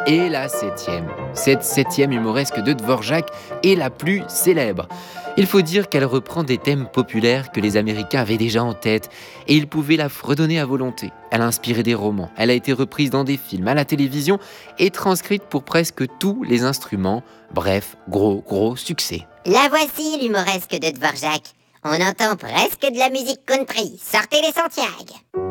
Et la septième. Cette septième humoresque de Dvorak est la plus célèbre. Il faut dire qu'elle reprend des thèmes populaires que les Américains avaient déjà en tête et ils pouvaient la fredonner à volonté. Elle a inspiré des romans, elle a été reprise dans des films, à la télévision et transcrite pour presque tous les instruments. Bref, gros succès. La voici, l'humoresque de Dvorak. On entend presque de la musique country. Sortez les Santiago.